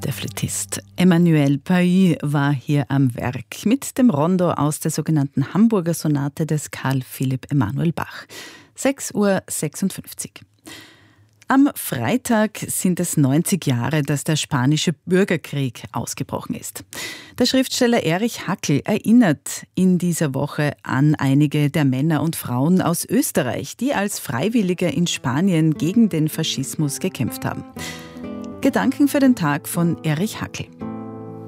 Der Flötist Emmanuel Paille war hier am Werk mit dem Rondo aus der sogenannten Hamburger Sonate des Carl Philipp Emanuel Bach. 6:56 Uhr. Am Freitag sind es 90 Jahre, dass der spanische Bürgerkrieg ausgebrochen ist. Der Schriftsteller Erich Hackel erinnert in dieser Woche an einige der Männer und Frauen aus Österreich, die als Freiwillige in Spanien gegen den Faschismus gekämpft haben. Gedanken für den Tag von Erich Hackel.